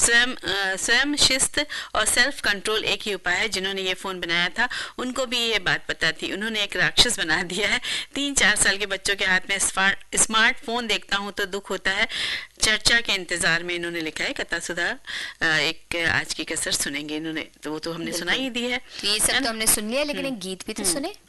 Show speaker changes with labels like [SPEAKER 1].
[SPEAKER 1] स्वयं शिस्त और सेल्फ कंट्रोल एक ही उपाय है। जिन्होंने ये फोन बनाया था उनको भी ये बात पता थी, उन्होंने एक राक्षस बना दिया है। 3-4 साल के बच्चों के हाथ में स्मार्टफोन देखता हूँ तो दुख होता है। चर्चा के इंतजार में इन्होंने लिखा है। कथा सुधा एक आज की कसर सुनेंगे इन्होंने, तो वो तो हमने सुना ही दी है।
[SPEAKER 2] तो ये सब तो हमने सुन लिया, लेकिन एक गीत भी तो सुने।